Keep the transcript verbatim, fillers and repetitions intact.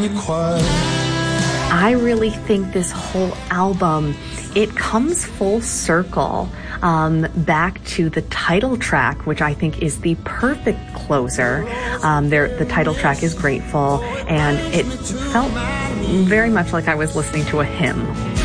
you quiet. I really think this whole album, it comes full circle um, back to the title track, which I think is the perfect closer. Um, there, the title track is Grateful, and it felt very much like I was listening to a hymn.